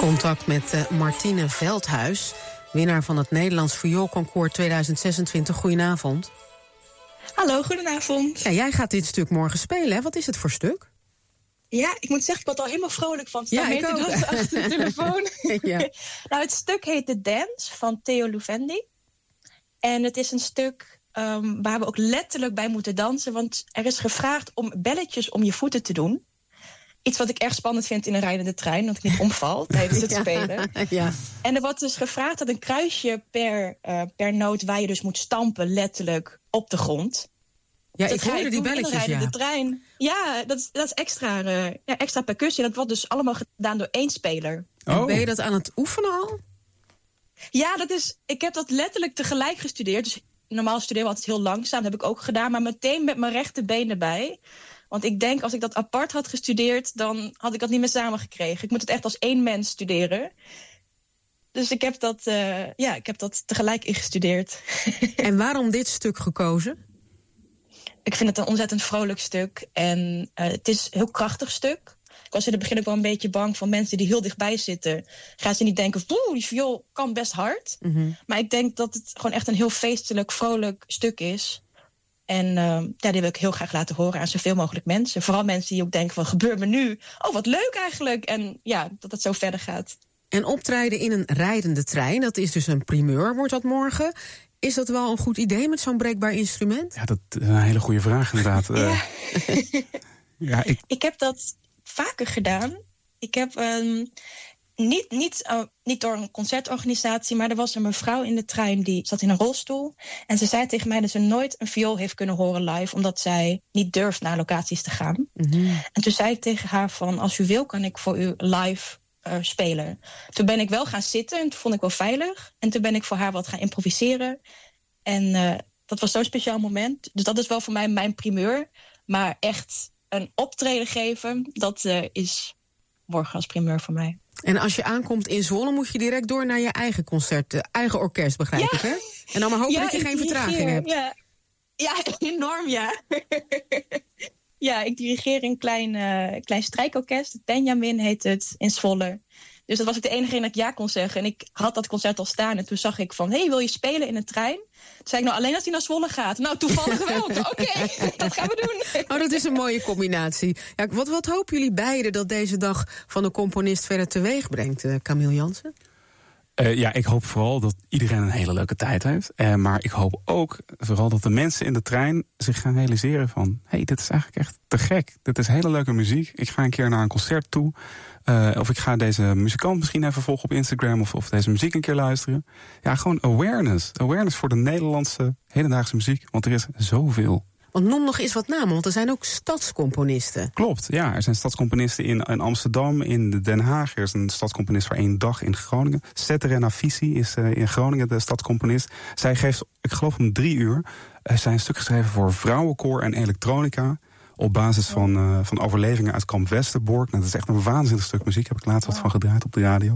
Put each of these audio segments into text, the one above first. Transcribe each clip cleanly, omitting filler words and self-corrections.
Contact met Martine Veldhuis, winnaar van het Nederlands Vioolconcours 2026. Goedenavond. Hallo, goedenavond. Ja, jij gaat dit stuk morgen spelen, hè? Wat is het voor stuk? Ja, ik moet zeggen, ik word al helemaal vrolijk van. Ja, ik ook. Achter de telefoon. Ja. Nou, het stuk heet The Dance van Theo Louvendi. En het is een stuk waar we ook letterlijk bij moeten dansen. Want er is gevraagd om belletjes om je voeten te doen. Iets wat ik erg spannend vind in een rijdende trein, dat ik niet omval tijdens het spelen. Ja. En er wordt dus gevraagd dat een kruisje per noot waar je dus moet stampen, letterlijk op de grond. Ja, ik hoorde die belletjes, de trein. Ja, dat is extra percussie. Dat wordt dus allemaal gedaan door één speler. En ben je dat aan het oefenen al? Ja, ik heb dat letterlijk tegelijk gestudeerd. Dus normaal studeren we altijd heel langzaam. Dat heb ik ook gedaan. Maar meteen met mijn rechterbeen erbij. Want ik denk, als ik dat apart had gestudeerd, dan had ik dat niet meer samengekregen. Ik moet het echt als één mens studeren. Dus ik heb dat tegelijk ingestudeerd. En waarom dit stuk gekozen? Ik vind het een ontzettend vrolijk stuk. En het is een heel krachtig stuk. Ik was in het begin ook wel een beetje bang van mensen die heel dichtbij zitten. Gaan ze niet denken, die viool kan best hard. Mm-hmm. Maar ik denk dat het gewoon echt een heel feestelijk, vrolijk stuk is. En die wil ik heel graag laten horen aan zoveel mogelijk mensen. Vooral mensen die ook denken van, gebeurt me nu? Oh, wat leuk eigenlijk. En ja, dat het zo verder gaat. En optreden in een rijdende trein, dat is dus een primeur, wordt dat morgen. Is dat wel een goed idee met zo'n breekbaar instrument? Ja, dat is een hele goede vraag inderdaad. Ja. Ik heb dat vaker gedaan. Ik heb niet door een concertorganisatie, maar er was een mevrouw in de trein die zat in een rolstoel. En ze zei tegen mij dat ze nooit een viool heeft kunnen horen live, omdat zij niet durft naar locaties te gaan. Mm-hmm. En toen zei ik tegen haar van, als u wil kan ik voor u live spelen. Toen ben ik wel gaan zitten en toen vond ik wel veilig. En toen ben ik voor haar wat gaan improviseren. En dat was zo'n speciaal moment. Dus dat is wel voor mij mijn primeur. Maar echt een optreden geven, dat is morgen als primeur voor mij. En als je aankomt in Zwolle, moet je direct door naar je eigen concert, eigen orkest, begrijp ik, hè? En dan maar hopen dat je geen vertraging hebt. Ja, enorm, ja. Ja, ik dirigeer een klein strijkorkest. Het Benjamin heet het, in Zwolle. Dus dat was ik de enige dat ik ja kon zeggen. En ik had dat concert al staan. En toen zag ik van, wil je spelen in een trein? Toen zei ik, alleen als hij naar Zwolle gaat. Nou, toevallig wel. Oké, dat gaan we doen. Oh, dat is een mooie combinatie. Ja, wat hopen jullie beiden dat deze dag van de componist verder teweeg brengt, Camille Jansen? Ik hoop vooral dat iedereen een hele leuke tijd heeft. Maar ik hoop ook vooral dat de mensen in de trein zich gaan realiseren van, dit is eigenlijk echt te gek. Dit is hele leuke muziek. Ik ga een keer naar een concert toe. Of ik ga deze muzikant misschien even volgen op Instagram of deze muziek een keer luisteren. Ja, gewoon awareness. Awareness voor de Nederlandse hedendaagse muziek. Want er is zoveel. Want noem nog eens wat namen, want er zijn ook stadscomponisten. Klopt, ja. Er zijn stadscomponisten in Amsterdam, in Den Haag. Er is een stadscomponist voor 1 dag in Groningen. Seterena Visi is in Groningen de stadscomponist. Zij geeft, ik geloof om 3 uur, zijn een stuk geschreven voor vrouwenkoor en elektronica. Op basis van overlevingen uit kamp Westerbork. Nou, dat is echt een waanzinnig stuk muziek. Heb ik laatst wat van gedraaid op de radio.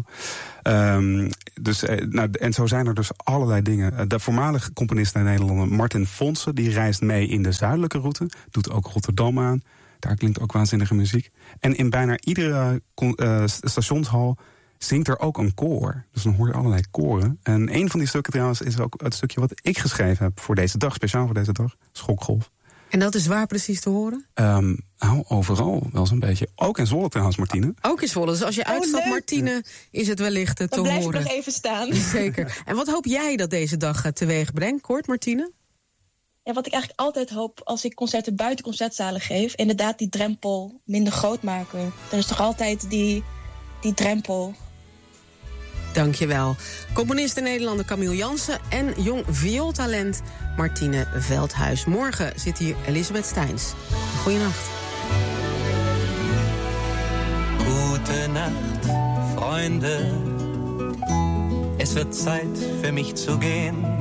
En zo zijn er dus allerlei dingen. De voormalige componist in Nederland, Martin Fonsen, die reist mee in de zuidelijke route. Doet ook Rotterdam aan. Daar klinkt ook waanzinnige muziek. En in bijna iedere stationshal zingt er ook een koor. Dus dan hoor je allerlei koren. En een van die stukken trouwens is ook het stukje wat ik geschreven heb voor deze dag. Speciaal voor deze dag. Schokgolf. En dat is waar precies te horen? Overal wel zo'n beetje. Ook in Zwolle trouwens, Martine. Ook in Zwolle. Dus als je uitstapt, Martine, is het wellicht te horen. Dan blijf ik nog even staan. Zeker. En wat hoop jij dat deze dag teweeg brengt? Kort, Martine? Ja, wat ik eigenlijk altijd hoop als ik concerten buiten concertzalen geef, inderdaad die drempel minder groot maken. Er is toch altijd die drempel. Dankjewel. Componist en Nederlander Camille Jansen en jong viooltalent Martine Veldhuis. Morgen zit hier Elisabeth Steins. Goeienacht. Gute Nacht, Freunde. Es wird Zeit für mich zu gehen.